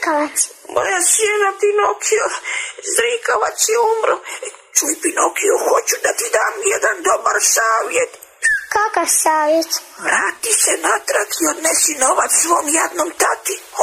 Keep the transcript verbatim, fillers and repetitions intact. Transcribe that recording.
zrikavac? Moja sjena Pinokio, zrikavac je umro. Čuj, Pinokio, hoću da ti dam jedan dobar savjet. Kakav savjet? Vrati se natrag i odnesi novac svom jadnom tati.